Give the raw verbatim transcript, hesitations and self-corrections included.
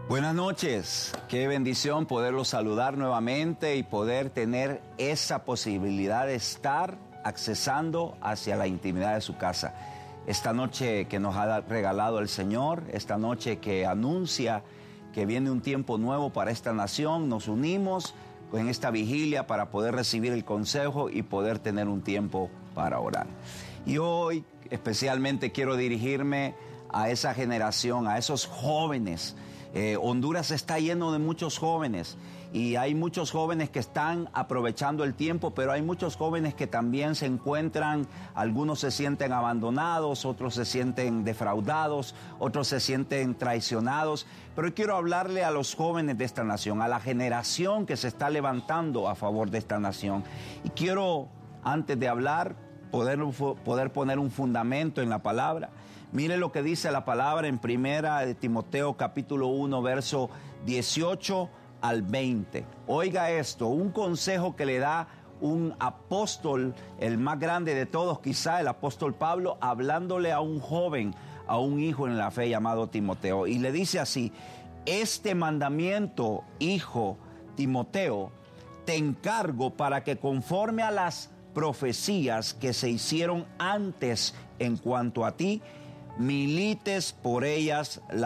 Buenas noches, qué bendición poderlos saludar nuevamente y poder tener esa posibilidad de estar accesando hacia la intimidad de su casa. Esta noche que nos ha regalado el Señor, esta noche que anuncia que viene un tiempo nuevo para esta nación, nos unimos en esta vigilia para poder recibir el consejo y poder tener un tiempo para orar. Y hoy especialmente quiero dirigirme a esa generación, a esos jóvenes. Eh, Honduras está lleno de muchos jóvenes y hay muchos jóvenes que están aprovechando el tiempo, pero hay muchos jóvenes que también se encuentran, algunos se sienten abandonados, otros se sienten defraudados, otros se sienten traicionados. Pero quiero hablarle a los jóvenes de esta nación, a la generación que se está levantando a favor de esta nación. Y quiero, antes de hablar, poder, poder poner un fundamento en la palabra. Mire lo que dice la palabra en primera de Timoteo capítulo uno, verso dieciocho al veinte. Oiga esto, un consejo que le da un apóstol, el más grande de todos, quizá el apóstol Pablo, hablándole a un joven, a un hijo en la fe llamado Timoteo. Y le dice así: este mandamiento, hijo Timoteo, te encargo para que conforme a las profecías que se hicieron antes en cuanto a ti, milites por ellas la